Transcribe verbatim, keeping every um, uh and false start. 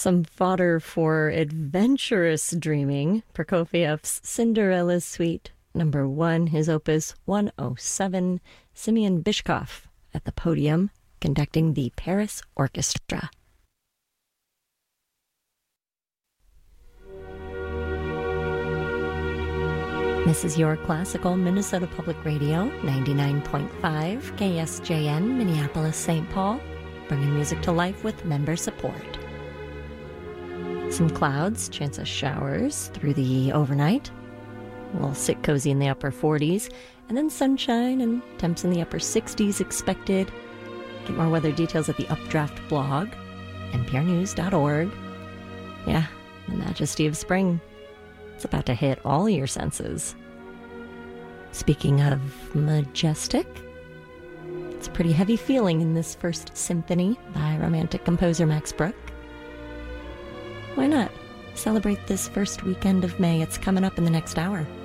Some fodder for adventurous dreaming. Prokofiev's Cinderella's Suite, number one, his opus one oh seven. Simeon Bishkov at the podium, conducting the Paris Orchestra. This is your classical Minnesota Public Radio, ninety-nine point five K S J N, Minneapolis, Saint Paul, bringing music to life with member support. Some clouds, chance of showers through the overnight. We'll sit cozy in the upper forties, and then sunshine and temps in the upper sixties expected. Get more weather details at the Updraft blog, N P R news dot org. Yeah, the majesty of spring. It's about to hit all your senses. Speaking of majestic, it's a pretty heavy feeling in this first symphony by romantic composer Max Bruch. Why not celebrate this first weekend of May? It's coming up in the next hour.